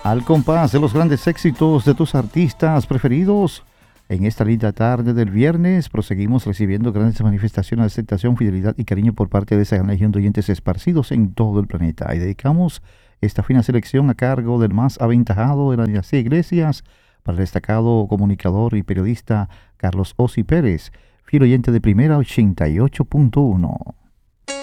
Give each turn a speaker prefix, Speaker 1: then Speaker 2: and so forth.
Speaker 1: Al compás de los grandes éxitos de tus artistas preferidos, en esta linda tarde del viernes proseguimos recibiendo grandes manifestaciones de aceptación, fidelidad y cariño por parte de esa gran legión de oyentes esparcidos en todo el planeta. Y dedicamos esta fina selección a cargo del más aventajado de la dinastía Iglesias para el destacado comunicador y periodista Carlos Osi Pérez, fiel oyente de Primera 88.1.